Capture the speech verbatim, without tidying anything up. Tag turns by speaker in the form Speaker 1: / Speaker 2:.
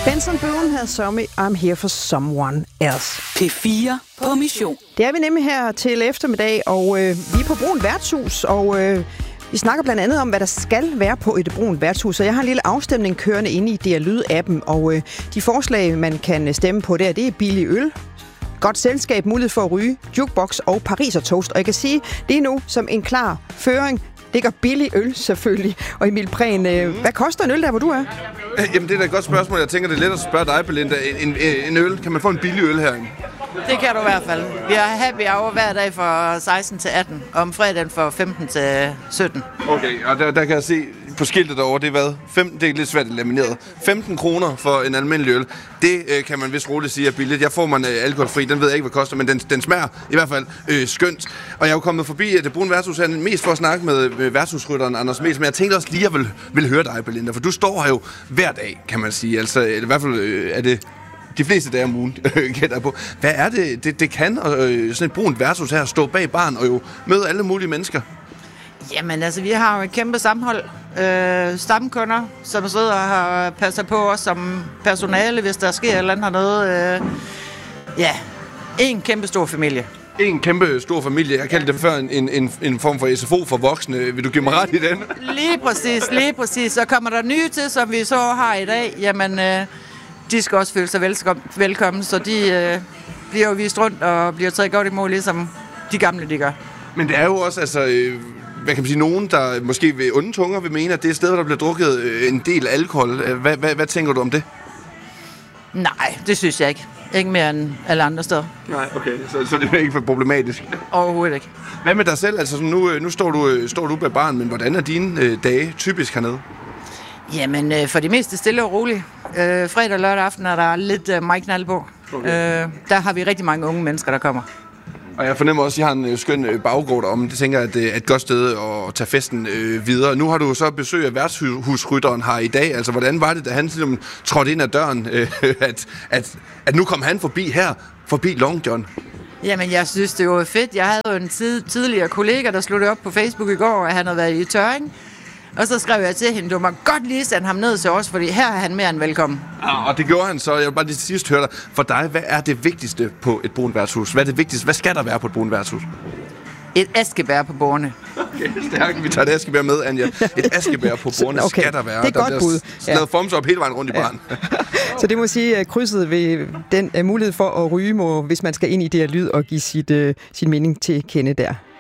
Speaker 1: Benson Boone havde sommet I'm Here for Someone Else.
Speaker 2: P fire på mission.
Speaker 1: Det er vi nemlig her til eftermiddag, og øh, vi er på Brun Værtshus, og øh, vi snakker blandt andet om, hvad der skal være på et Brun Værtshus. Og jeg har en lille afstemning kørende inde i D R Lyd-appen, og øh, de forslag, man kan stemme på der, det er billig øl, godt selskab, mulighed for at ryge, jukebox og pariser toast. Og jeg kan sige, det er nu som en klar føring. Ligger billig øl selvfølgelig. Og Emil Prehn, øh, hvad koster en øl der, hvor du er?
Speaker 3: Jamen, det er da et godt spørgsmål. Jeg tænker, det er let at spørge dig, Belinda. En, en, en øl, kan man få en billig øl herinde?
Speaker 4: Det kan du i hvert fald. Vi har happy hour hver dag fra seksten til atten, og om fredagen fra femten til sytten.
Speaker 3: Okay, og der, der kan jeg se på skiltet derovre, det er hvad? femten, det er lidt svært lamineret. femten kroner for en almindelig øl. Det øh, kan man vist roligt sige er billigt. Jeg får man øh, alkoholfri, den ved jeg ikke, hvad det koster, men den, den smager i hvert fald øh, skønt. Og jeg er jo kommet forbi det Brun Værtshus her, mest for at snakke med, med værtshusrytteren Anders Mees, men jeg tænkte også lige, at jeg vil, vil høre dig, Belinda, for du står her jo hver dag, kan man sige. Altså, i hvert fald øh, er det de fleste dage om ugen, gætter på. Hvad er det, det, det kan, øh, sådan et Brun Værtshus her, stå bag baren og jo møde alle mulige mennesker?
Speaker 4: Jamen altså, vi har jo et kæmpe sammenhold. Øh, stamkunder, som sidder og har passet på os som personale, hvis der sker et eller andet noget. Øh, ja, en kæmpe stor familie.
Speaker 3: En kæmpe stor familie. Jeg kaldte det før en, en, en form for S F O for voksne. Vil du give mig ret i den?
Speaker 4: Lige præcis, lige præcis. Så kommer der nye til, som vi så har i dag. Jamen, øh, de skal også føle sig velkommen, så de øh, bliver jo vist rundt og bliver taget godt imod, ligesom de gamle, de gør. Men
Speaker 3: det er jo også, altså, øh, hvad kan man sige, nogen, der måske ved onde tunger vil mene, at det er et sted, hvor der bliver drukket øh, en del alkohol. Hvad, hvad, hvad tænker du om det?
Speaker 4: Nej, det synes jeg ikke. Ikke mere end alle andre steder.
Speaker 3: Nej, okay. Så, så det er ikke for problematisk?
Speaker 4: Overhovedet ikke.
Speaker 3: Hvad med dig selv? Altså, nu, nu står du, står du bag baren, men hvordan er dine øh, dage typisk hernede?
Speaker 4: Jamen, øh, for det meste stille og roligt. Øh, fredag og lørdag aften er der lidt øh, majknald på. Okay. Øh, der har vi rigtig mange unge mennesker, der kommer.
Speaker 3: Og jeg fornemmer også, at I har en øh, skøn øh, baggård derom. Det tænker jeg, at det er et godt sted at tage festen øh, videre. Nu har du så besøg af værtshusrytteren her i dag. Altså, hvordan var det, da han ligesom trådte ind ad døren, øh, at, at, at nu kom han forbi her, forbi Long John?
Speaker 4: Jamen, jeg synes, det var fedt. Jeg havde jo en tid, tidligere kollega, der slog det op på Facebook i går, at han havde været i Tørring. Og så skrev jeg til hende, du må godt lige sende ham ned til os, fordi her er han mere end velkommen.
Speaker 3: Ja, og det gjorde han så. Jeg vil bare lige sidst høre dig. For dig, hvad er det vigtigste på et Brun Værtshus? Hvad er det vigtigste? Hvad skal der være på et Brun Værtshus?
Speaker 4: Et askebær på bordene.
Speaker 3: Okay, stærkt. Vi tager et askebær med, Anja. Et askebær på bordene okay. Skal der være.
Speaker 1: Det er
Speaker 3: der
Speaker 1: godt bud.
Speaker 3: Der er lavet thumbs up hele vejen rundt i baren.
Speaker 1: Ja. Så det må sige, at krydset ved den uh, mulighed for at ryge, må, hvis man skal ind i det her lyd og give sit, uh, sin mening til kende der.